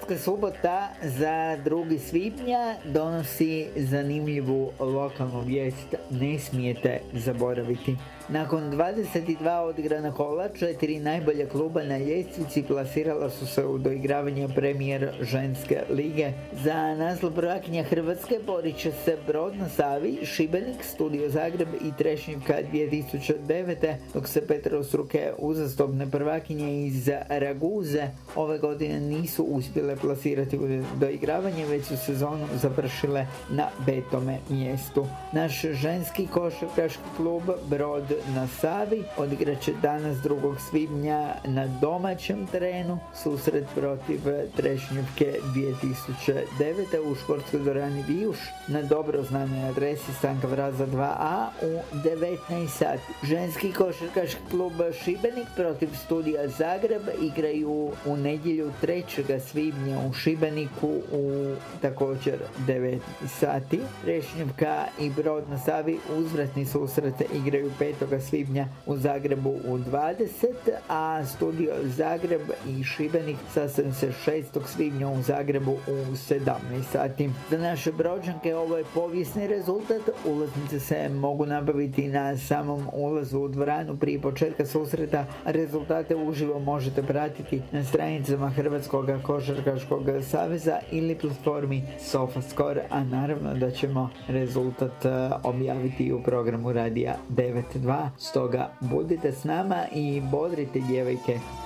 Sportska subota za 2. svibnja donosi zanimljivu lokalnu vijest, ne smijete zaboraviti. Nakon 22 odigrana kola, 4 najbolja kluba na ljestvici plasirala su se u doigravanje Premijer ženske lige. Za naslov prvakinja Hrvatske borit će se Brod na Savi, Šibenik, Studio Zagreb i Trešnjevka 2009. dok se peterostruke uzastopne prvakinje iz Raguze ove godine nisu uspjele plasirati u doigravanje, već su sezonu završile na 5. mjestu. Naš ženski košarkaški klub Brod na Savi odigrat će danas 2. svibnja na domaćem terenu susret protiv Trešnjevke 2009. u športskoj dvorani Vijuš na dobro znanoj adresi Stanka Vraza 2A u 19 sati. Ženski košarkaški klub Šibenik protiv Studija Zagreb igraju u nedjelju 3. svibnja u Šibeniku u također 9 sati. Trešnjevka i Brod na Savi uzvratni susret igraju 5. svibnja u Zagrebu u 20, a Studio Zagreb i Šibenik sastaju se 6. svibnja u Zagrebu u 17 sati. Za naše Brođanke ovo je povijesni rezultat. Ulaznice se mogu nabaviti na samom ulazu u dvoranu prije početka susreta. Rezultate uživo možete pratiti na stranicama Hrvatskog košarkaškog saveza ili platformi SofaScore, a naravno da ćemo rezultat objaviti u programu Radija 9.2. Stoga budite s nama i bodrite djevojke.